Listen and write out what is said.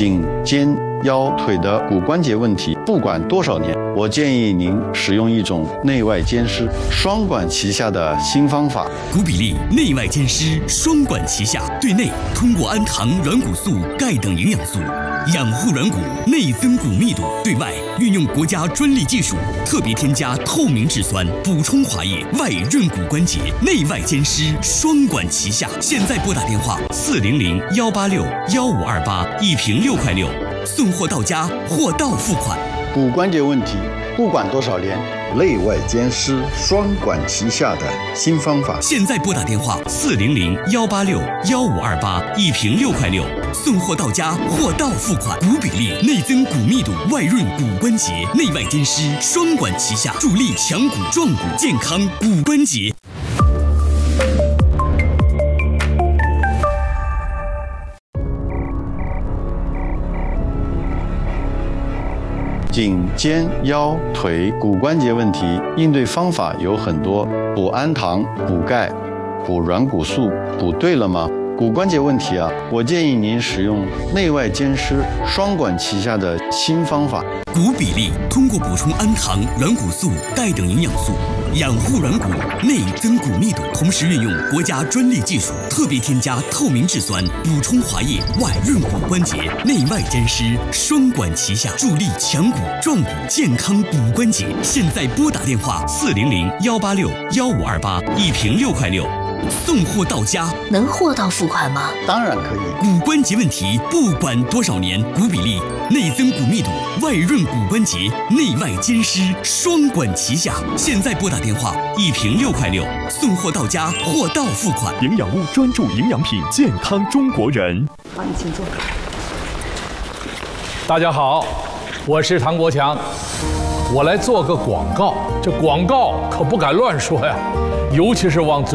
颈、肩、腰、腿的骨关节问题，不管多少年，我建议您使用一种内外兼施、双管齐下的新方法。 骨比利内外兼施，双管齐下。对内通过氨糖、软骨素、钙等营养素养护软骨，内增骨密度；对外运用国家专利技术，特别添加透明质酸，补充滑液，外润骨关节，内外兼施，双管齐下。现在拨打电话400-186-1528，一瓶6块6，送货到家，货到付款。 骨关节问题，不管多少年，内外兼施、双管齐下的新方法。 现在拨打电话400-186-1528，一瓶6块6，送货到家，货到付款。骨比利内增骨密度，外润骨关节，内外兼施，双管齐下，助力强骨壮骨，健康骨关节。 颈、肩、腰、腿骨关节问题，应对方法有很多，补氨糖、补钙、补软骨素，补对了吗？骨关节问题啊，我建议您使用内外兼施、双管齐下的新方法。 骨比利通过补充氨糖、软骨素、钙等营养素，养护软骨，内增骨密度，同时运用国家专利技术，特别添加透明质酸，补充滑液，外润骨关节，内外兼施，双管齐下，助力强骨壮骨，健康骨关节。现在拨打电话400-186-1528，一瓶6块6。送货到家， 能货到付款吗？ 当然可以。 骨关节问题，不管多少年，骨比利内增骨密度，外润骨关节，内外兼施，双管齐下。现在拨打电话，一瓶6块6，送货到家，货到付款。 营养屋专注营养品，健康中国人。 好，你请坐。 大家好，我是唐国强，我来做个广告。这广告可不敢乱说呀，尤其是往嘴